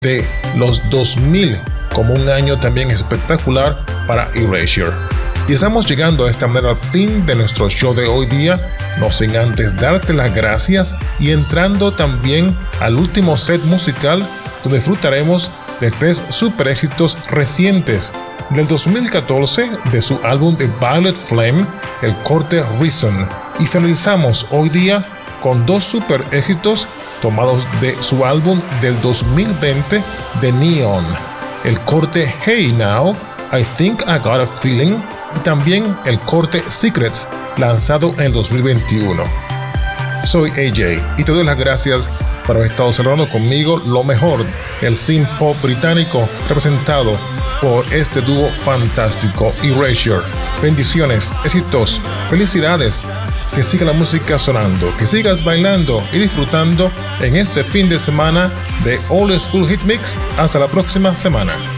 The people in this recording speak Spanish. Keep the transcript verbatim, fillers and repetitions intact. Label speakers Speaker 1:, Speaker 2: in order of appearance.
Speaker 1: de los dos mil como un año también espectacular para Erasure. Y estamos llegando a esta manera al fin de nuestro show de hoy día, no sin antes darte las gracias y entrando también al último set musical donde disfrutaremos de tres super éxitos recientes del dos mil catorce de su álbum The Violet Flame, el corte Reason, y finalizamos hoy día con dos super éxitos tomados de su álbum del dos mil veinte de Neon, el corte Hey Now, I Think I Got a Feeling, y también el corte Secrets, lanzado en el dos mil veintiuno. Soy A J y te doy las gracias por haber estado celebrando conmigo lo mejor del synth pop británico representado por este dúo fantástico Erasure. Bendiciones, éxitos, felicidades, que siga la música sonando, que sigas bailando y disfrutando en este fin de semana de Old School Hit Mix. Hasta la próxima semana.